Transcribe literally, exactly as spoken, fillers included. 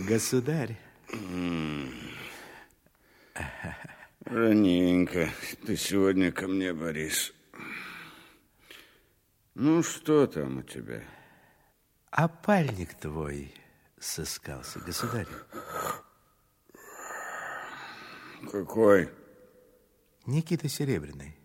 Государь. Раненько ты сегодня ко мне, Борис. Ну, что там у тебя? Опальник твой сыскался, государь. Какой? Никита Серебряный.